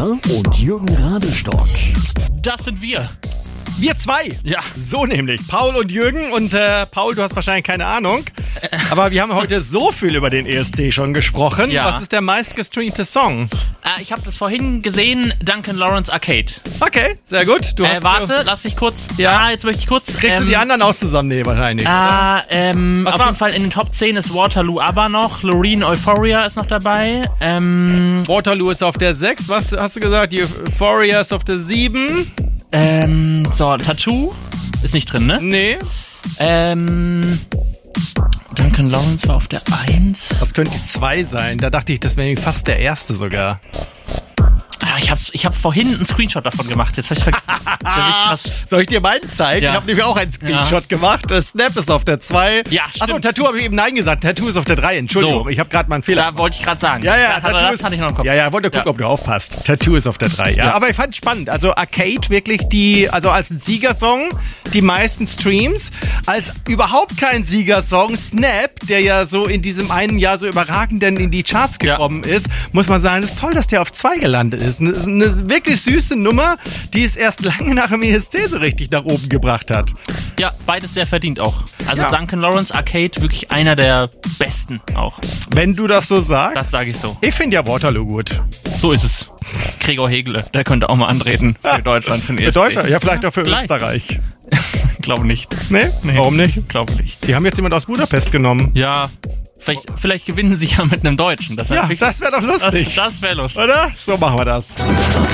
Paul und Jürgen Radestock. Das sind wir. Wir zwei. Ja. So nämlich. Paul und Jürgen. Und Paul, du hast wahrscheinlich keine Ahnung. Aber wir haben heute so viel über den ESC schon gesprochen. Ja. Was ist der meistgestreamte Song? Ich habe das vorhin gesehen, Duncan Lawrence Arcade. Okay, sehr gut. Du hast, Warte, lass mich kurz. Ja. Jetzt möchte ich kurz. Kriegst du die anderen auch zusammen? Nee, wahrscheinlich. Auf war- jeden Fall in den Top 10 ist Waterloo aber noch. Loreen Euphoria ist noch dabei. Waterloo ist auf der 6. Was hast du gesagt? Die Euphoria ist auf der 7. Tattoo ist nicht drin, ne? Nee. Duncan Lawrence war auf der 1. Das könnte die 2 sein. Da dachte ich, das wäre fast der erste sogar. Ich hab vorhin einen Screenshot davon gemacht. Jetzt hab ich vergessen. Das ist ja wirklich krass. Soll ich dir meinen zeigen? Ja. Ich habe nämlich auch einen Screenshot gemacht. Snap ist auf der 2. Ja, Achso, stimmt. Tattoo habe ich eben Nein gesagt. Tattoo ist auf der 3. Entschuldigung, So. ich habe gerade mal einen Fehler. Da wollte ich gerade sagen. Ja, das hatte ich noch im Kopf. Ja, wollte gucken, ob du aufpasst. Tattoo ist auf der 3, ja. Ja. Aber ich fand es spannend. Also Arcade wirklich also als ein Siegersong die meisten Streams. Als überhaupt kein Siegersong Snap, der ja so in diesem einen Jahr so überragend denn in die Charts gekommen ist, muss man sagen, es ist toll, dass der auf 2 gelandet ist. Eine wirklich süße Nummer, die es erst lange nach dem ESC so richtig nach oben gebracht hat. Ja, beides sehr verdient auch. Also Ja. Duncan Lawrence Arcade wirklich einer der besten auch. Wenn du das so sagst. Das sage ich so. Ich finde ja Waterloo gut. So ist es. Gregor Hegele, der könnte auch mal antreten für Deutschland, für den Für ESC. Deutschland? Ja, vielleicht auch für Vielleicht. Österreich. Glaube nicht. Nee? Warum nicht? Glaube nicht. Die haben jetzt jemand aus Budapest genommen. Ja, vielleicht gewinnen sie ja mit einem Deutschen. Das wäre Ja, das wäre doch lustig. das wäre lustig. Oder? So machen wir das.